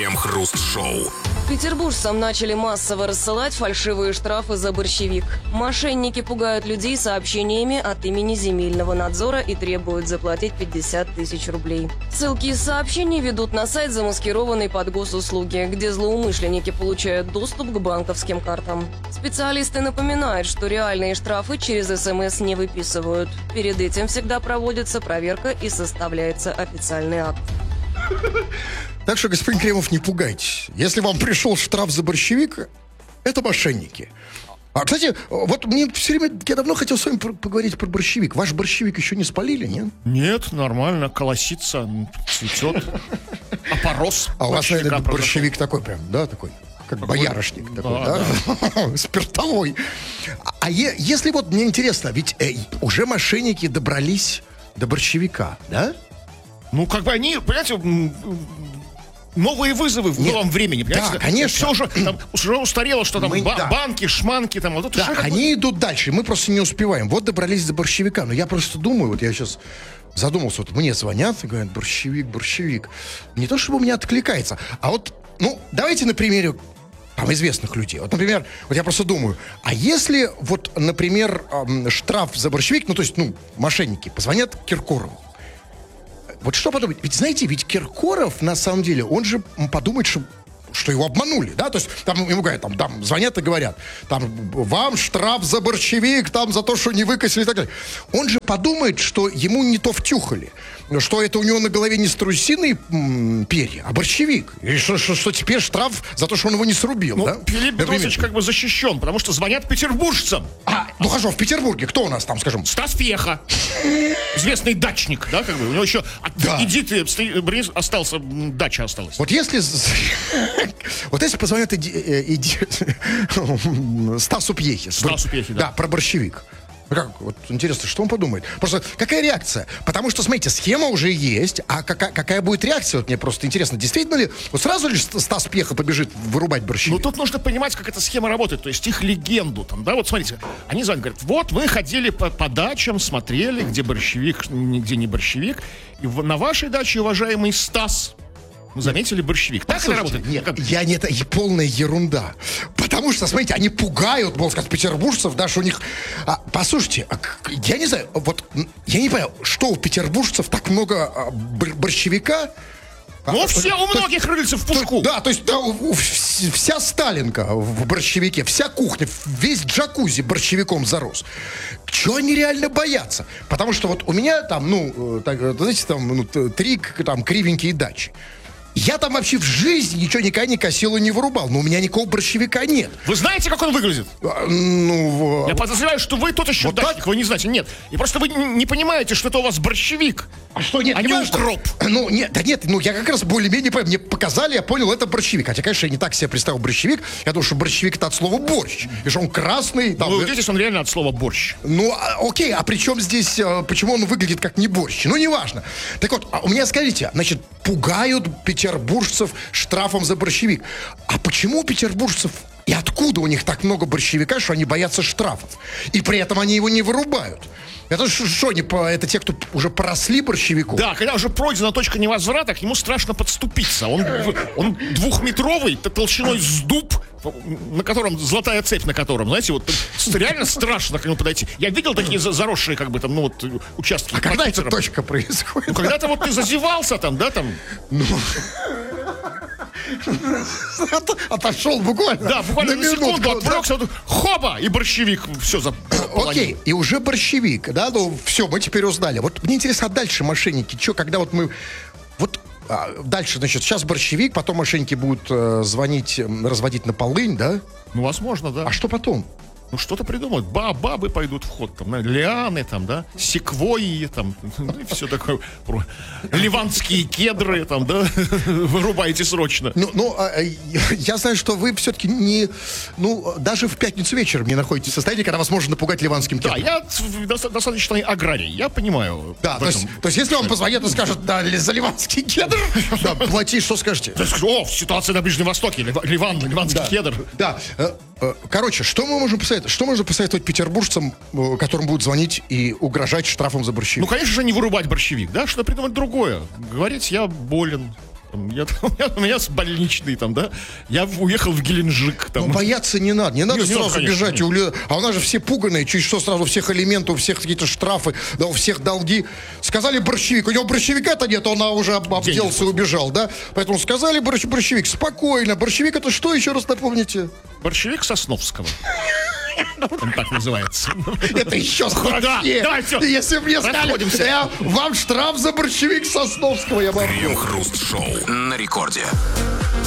Крем-хруст-шоу. Петербуржцам начали массово рассылать фальшивые штрафы за борщевик. Мошенники пугают людей сообщениями от имени земельного надзора и требуют заплатить 50 тысяч рублей. Ссылки из сообщений ведут на сайт, замаскированный под госуслуги, где злоумышленники получают доступ к банковским картам. Специалисты напоминают, что реальные штрафы через СМС не выписывают. Перед этим всегда проводится проверка и составляется официальный акт. Так что, господин Кремов, не пугайтесь. Если вам пришел штраф за борщевик, это мошенники. А, кстати, вот мне все время, я давно хотел с вами поговорить про борщевик. Ваш борщевик еще не спалили, нет? Нет, нормально, колосится, цветет. А порос. А у вас, наверное, борщевик такой прям, да, такой? Как боярышник такой, да? Спиртовой. А если вот, мне интересно, ведь уже мошенники добрались до борщевика, да? Ну, как бы они, понимаете, новые вызовы в новом времени, понимаете? Да, конечно. Все уже устарело, что там банки, шманки, там. Вот да, они идут дальше, мы просто не успеваем. Вот добрались до борщевика. Но я просто думаю, вот я сейчас задумался, вот мне звонят и говорят, борщевик. Не то, чтобы у меня откликается, а вот, ну, давайте на примере там известных людей. Вот, например, вот я просто думаю, а если вот, например, штраф за борщевик, ну, то есть, мошенники позвонят Киркорову. Вот что подумать? Ведь, знаете, Киркоров, на самом деле, он же подумает, что его обманули, да? То есть, там ему говорят, там звонят и говорят, там, вам штраф за борщевик, там, за то, что не выкосили и так далее. Он же подумает, что ему не то втюхали, что это у него на голове не страусиные перья, а борщевик. И что теперь штраф за то, что он его не срубил, да? Филипп Бедросович как бы защищен, потому что звонят петербуржцам. Ну хорошо, в Петербурге кто у нас там, скажем? Стас Пьеха. Известный дачник, да, как бы. У него еще остался, дача осталась. Вот если позвонят Стасу Пьехе. Да, про борщевик. Как? Вот интересно, что он подумает? Просто какая реакция? Потому что, смотрите, схема уже есть, а какая будет реакция? Вот мне просто интересно, действительно ли, вот сразу ли Стас Пьеха побежит вырубать борщевик? Ну, тут нужно понимать, как эта схема работает, то есть их легенду там, да, вот смотрите, они звонят, говорят, вот вы ходили по дачам, смотрели, где борщевик, нигде не борщевик, и на вашей даче, уважаемый Стас, мы заметили борщевик. Так это работает? Нет, это полная ерунда. Потому что, смотрите, они пугают, можно сказать, петербуржцев, да, что у них... послушайте, я не знаю, вот, я не понял, что у петербуржцев так много борщевика? Ну, все у многих рыльца в пушку. Да, то есть вся Сталинка в борщевике, вся кухня, весь джакузи борщевиком зарос. Чего они реально боятся? Потому что вот у меня там, знаете, там 3 там кривенькие дачи. Я там вообще в жизни ничего никогда не косил и не вырубал. Но у меня никакого борщевика нет. Вы знаете, как он выглядит? Я подозреваю, что вы тот еще вот дачник, вы не знаете. Нет. И просто вы не понимаете, что это у вас борщевик. А что, нет, а не укроп. Я как раз более-менее понял. Мне показали, я понял, это борщевик. Хотя, конечно, я не так себе представил борщевик. Я думал, что борщевик это от слова борщ. И что он красный. Ну, здесь он реально от слова борщ. Ну, окей, а при чем здесь, почему он выглядит как не борщ? Ну, неважно. Так вот, у меня, скажите, значит, пугают петербуржцев штрафом за борщевик. А почему у петербуржцев и откуда у них так много борщевика, что они боятся штрафов? И при этом они его не вырубают. Это что, это те, кто уже поросли борщевику? Да, когда уже пройдена точка невозврата, к нему страшно подступиться. Он 2-метровый, толщиной с дуб, на котором, золотая цепь на котором, знаете, вот реально страшно к нему подойти. Я видел такие заросшие, как бы, там, участки. А когда эта точка происходит? Когда-то вот ты зазевался там, да, там? Отошел буквально. Да, буквально на секунду отвлекся, хоба, и борщевик все заполонил. Окей, и уже борщевик, да, все, мы теперь узнали. Вот мне интересно, а дальше мошенники, когда вот мы... Вот дальше, значит, сейчас борщевик, потом мошенники будут звонить, разводить на полынь, да? Ну, возможно, да. А что потом? Ну, что-то придумают. Бабы пойдут в ход, там, лианы, там, да, секвойи, там, и все такое. Ливанские кедры, там, да, вырубайте срочно. Я знаю, что вы все-таки не, даже в пятницу вечером не находитесь в состоянии, когда вас можно напугать ливанским кедром. Да, я достаточно аграрий, я понимаю. Да, то есть если вам позвонят и скажут, да, за ливанский кедр, да, плати, что скажете? Ситуация на Ближнем Востоке, ливанский кедр. Да, короче, что мы можем посоветовать? Что можно посоветовать петербуржцам, которым будут звонить и угрожать штрафом за борщевик? Ну, конечно же, не вырубать борщевик, да? Что придумать другое? Говорить, я болен. У меня больничный там, да? Я уехал в Геленджик. Там. Ну, бояться не надо Нет, сразу конечно, бежать. А у нас же все пуганые, чуть что сразу у всех алиментов, у всех какие-то штрафы, да, у всех долги. Сказали борщевик, у него борщевика-то нет, он уже обделся и убежал, да? Поэтому сказали борщевик, спокойно. Борщевик это что, еще раз напомните? Борщевик Сосновского. Он так называется. Это еще страшнее. Давай, все. Если бы мне сказали, вам штраф за борщевик Сосновского, я бы... Крем-хруст-шоу на рекорде.